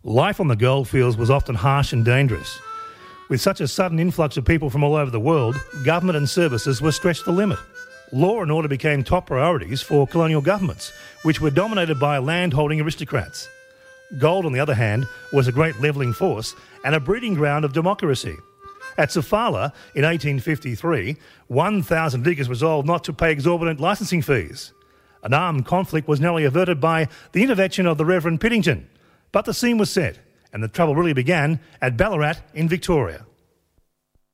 Life on the goldfields was often harsh and dangerous. With such a sudden influx of people from all over the world, government and services were stretched to the limit. Law and order became top priorities for colonial governments, which were dominated by land-holding aristocrats. Gold, on the other hand, was a great levelling force and a breeding ground of democracy. At Sofala in 1853, 1,000 diggers resolved not to pay exorbitant licensing fees. An armed conflict was narrowly averted by the intervention of the Reverend Pittington. But the scene was set, and the trouble really began at Ballarat in Victoria.